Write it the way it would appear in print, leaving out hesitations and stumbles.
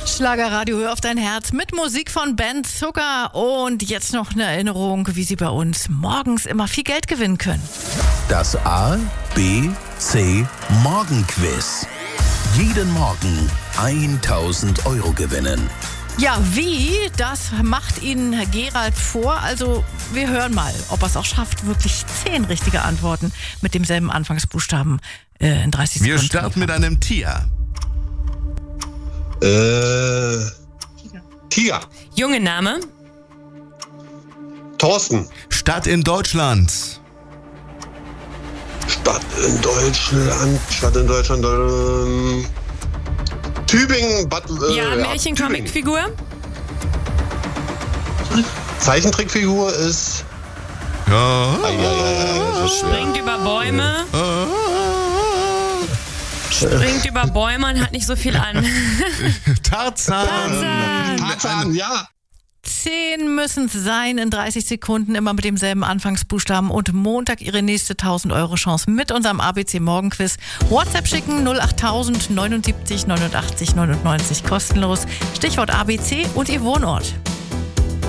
Schlagerradio, hör auf dein Herz mit Musik von Ben Zucker und jetzt noch eine Erinnerung, wie Sie bei uns morgens immer viel Geld gewinnen können. Das A, B, C Morgenquiz. Jeden Morgen 1000 € gewinnen. Ja, wie? Das macht Ihnen Gerald vor. Also wir hören mal, ob er es auch schafft, wirklich 10 richtige Antworten mit demselben Anfangsbuchstaben in 30 Sekunden. Wir starten mit einem Tier. Tiger. Junge Name. Thorsten. Stadt in Deutschland. Stadt in Deutschland. Tübingen. Märchen-Comic-Figur. Zeichentrickfigur ist. Ja. Springt über Bäume. Springt über Bäume und hat nicht so viel an. Tarzan. Ja. 10 müssen es sein in 30 Sekunden, immer mit demselben Anfangsbuchstaben. Und Montag Ihre nächste 1000 € Chance mit unserem ABC Morgenquiz. WhatsApp schicken 08000 79 89 99 kostenlos. Stichwort ABC und Ihr Wohnort.